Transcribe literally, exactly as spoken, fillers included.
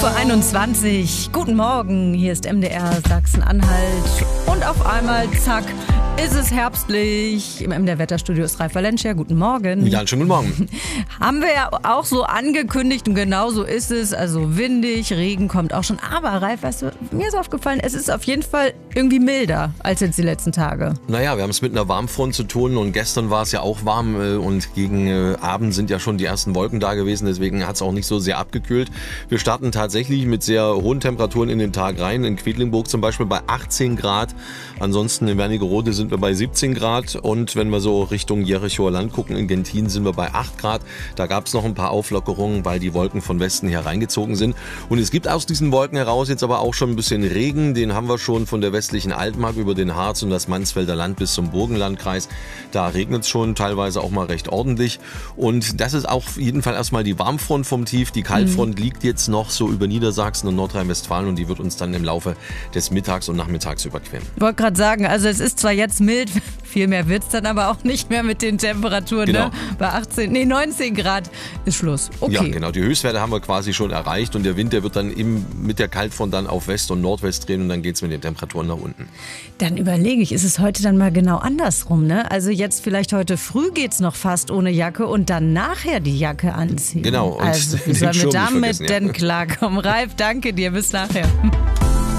Uhr einundzwanzig. Guten Morgen, hier ist M D R Sachsen-Anhalt. Und auf einmal, zack, ist es herbstlich. Im M D R-Wetterstudio ist Ralf Valencia. Guten Morgen. Ja, schönen guten Morgen. Haben wir ja auch so angekündigt und genau so ist es. Also windig, Regen kommt auch schon. Aber Ralf, weißt du, mir ist aufgefallen, es ist auf jeden Fall irgendwie milder als jetzt die letzten Tage. Naja, wir haben es mit einer Warmfront zu tun und gestern war es ja auch warm und gegen Abend sind ja schon die ersten Wolken da gewesen. Deswegen hat es auch nicht so sehr abgekühlt. Wir starten tatsächlich mit sehr hohen Temperaturen in den Tag rein. In Quedlinburg zum Beispiel bei achtzehn Grad. Ansonsten in Wernigerode sind wir bei siebzehn Grad. Und wenn wir so Richtung Jerichoer Land gucken, in Gentin sind wir bei acht Grad. Da gab es noch ein paar Auflockerungen, weil die Wolken von Westen her reingezogen sind. Und es gibt aus diesen Wolken heraus jetzt aber auch schon ein bisschen Regen. Den haben wir schon von der westlichen Altmark über den Harz und das Mansfelder Land bis zum Burgenlandkreis. Da regnet es schon teilweise auch mal recht ordentlich. Und das ist auf jeden Fall erstmal die Warmfront vom Tief. Die Kaltfront mhm. liegt jetzt noch so über Niedersachsen und Nordrhein-Westfalen und die wird uns dann im Laufe des Mittags und Nachmittags überqueren. Ich wollte gerade sagen, also es ist zwar jetzt mild, viel mehr wird es dann aber auch nicht mehr mit den Temperaturen. Genau. Ne? Bei achtzehn, nee, neunzehn Grad ist Schluss. Okay. Ja, genau. Die Höchstwerte haben wir quasi schon erreicht und der Wind, der wird dann im, mit der Kaltfront dann auf West und Nordwest drehen und dann geht es mit den Temperaturen nach unten. Dann überlege ich, ist es heute dann mal genau andersrum, ne? Also jetzt vielleicht heute früh geht es noch fast ohne Jacke und dann nachher die Jacke anziehen. Genau. Und also wie sollen wir damit denn klarkommen? Ralf, danke dir. Bis nachher.